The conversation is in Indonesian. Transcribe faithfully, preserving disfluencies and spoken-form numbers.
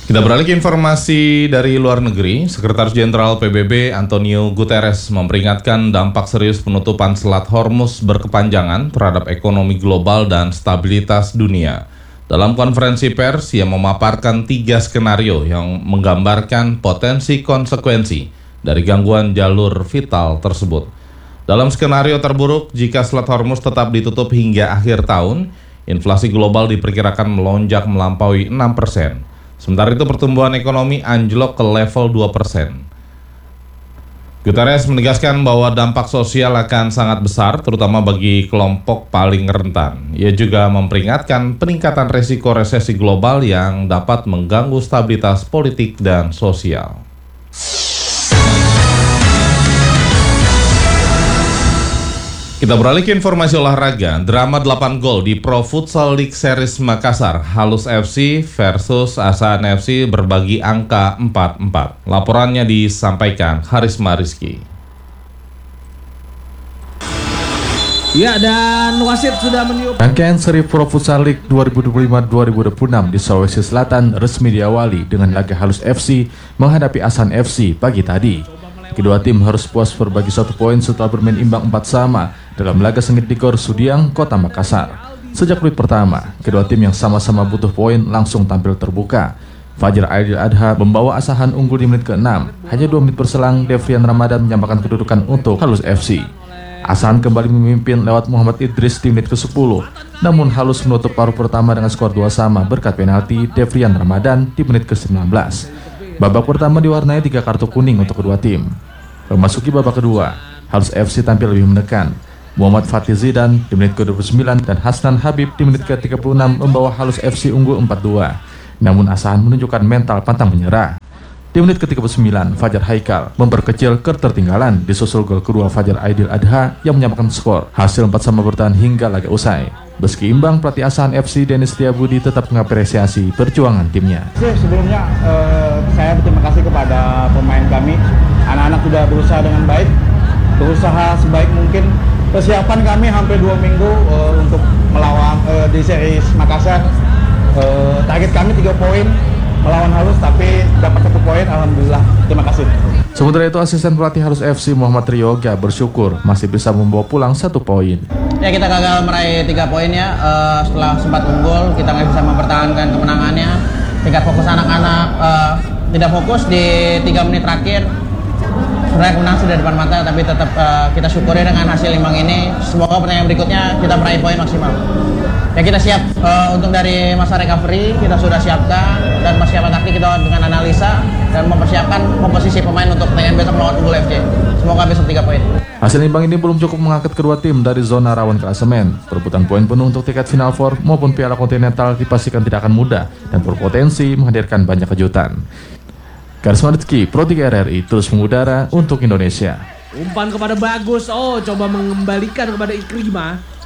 Kita beralih ke informasi dari luar negeri. Sekretaris Jenderal P B B Antonio Guterres memperingatkan dampak serius penutupan Selat Hormuz berkepanjangan terhadap ekonomi global dan stabilitas dunia. Dalam konferensi pers, ia memaparkan tiga skenario yang menggambarkan potensi konsekuensi dari gangguan jalur vital tersebut. Dalam skenario terburuk, jika Selat Hormuz tetap ditutup hingga akhir tahun, inflasi global diperkirakan melonjak melampaui enam persen. Sementara itu pertumbuhan ekonomi anjlok ke level dua persen. Guterres menegaskan bahwa dampak sosial akan sangat besar, terutama bagi kelompok paling rentan. Ia juga memperingatkan peningkatan resiko resesi global yang dapat mengganggu stabilitas politik dan sosial. Kita beralih ke informasi olahraga. Drama delapan gol di Pro Futsal League Series Makassar. Halus F C versus Asahan F C berbagi angka empat empat. Laporannya disampaikan Harisma Rizky. Ya, dan wasit sudah meniup. Rangkaian seri Pro Futsal League dua ribu dua puluh lima dua ribu dua puluh enam di Sulawesi Selatan resmi diawali dengan laga Halus F C menghadapi Asahan F C pagi tadi. Kedua tim harus puas berbagi satu poin setelah bermain imbang empat sama dalam laga sengit di Gor Sudiang, Kota Makassar. Sejak menit pertama, kedua tim yang sama-sama butuh poin langsung tampil terbuka. Fajar Aidil Adha membawa Asahan unggul di menit keenam. Hanya dua menit berselang, Devrian Ramadan menyamakan kedudukan untuk Halus F C. Asahan kembali memimpin lewat Muhammad Idris di menit kesepuluh. Namun Halus menutup paruh pertama dengan skor dua sama berkat penalti Devrian Ramadan di menit ke sembilan belas. Babak pertama diwarnai tiga kartu kuning untuk kedua tim. Memasuki babak kedua, Halus F C tampil lebih menekan. Muhammad Fatih Zidan di menit ke dua puluh sembilan dan Hasnan Habib di menit ke tiga puluh enam membawa Halus F C unggul empat dua. Namun Asahan menunjukkan mental pantang menyerah. Di menit ke tiga puluh sembilan, Fajar Haikal memperkecil ketertinggalan disusul gol kedua Fajar Aidil Adha yang menyamakan skor. Hasil empat sama bertahan hingga laga usai. Meski imbang, pelatih Asahan F C Dennis Setiabudi tetap mengapresiasi perjuangan timnya. Sebelumnya eh, saya berterima kasih kepada pemain kami. Anak-anak sudah berusaha dengan baik, berusaha sebaik mungkin. Persiapan kami hampir dua minggu uh, untuk melawan uh, di series Makassar. Uh, target kami tiga poin melawan Halus, tapi dapat satu poin, alhamdulillah. Terima kasih. Sementara itu, asisten pelatih Halus F C Muhammad Ryoga bersyukur masih bisa membawa pulang satu poin. Ya, kita gagal meraih tiga poin ya. Uh, setelah sempat unggul, kita nggak bisa mempertahankan kemenangannya. Tingkat fokus anak-anak uh, tidak fokus di tiga menit terakhir. Sebenarnya kemenangan sudah depan mata, tapi tetap uh, kita syukuri dengan hasil imbang ini. Semoga pertandingan berikutnya kita meraih poin maksimal. Ya, kita siap uh, untuk dari masa recovery, kita sudah siapkan, dan persiapan taktik kita dengan analisa dan mempersiapkan komposisi pemain untuk pertandingan besok melawan Unggul F C. Semoga besok tiga poin. Hasil imbang ini belum cukup mengangkat kedua tim dari zona rawan klasemen. Perebutan poin penuh untuk tiket Final Four maupun Piala Kontinental dipastikan tidak akan mudah dan berpotensi menghadirkan banyak kejutan. Harisma Rizky, Pro tiga R R I terus mengudara untuk Indonesia. Umpan kepada Bagus, oh coba mengembalikan kepada Ikrimah.